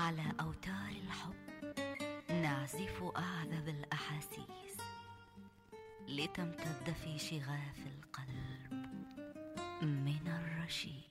على أوتار الحب نعزف أعذب الأحاسيس لتمتد في شغاف القلب من الرشيق.